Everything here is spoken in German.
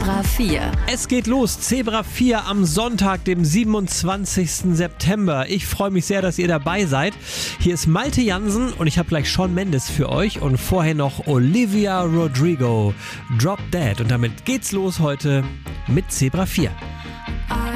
Zebra 4. Es geht los, Zebra 4 am Sonntag, dem 27. September. Ich freue mich sehr, dass ihr dabei seid. Hier ist Malte Jansen und ich habe gleich Shawn Mendes für euch und vorher noch Olivia Rodrigo, Drop Dead. Und damit geht's los heute mit Zebra 4.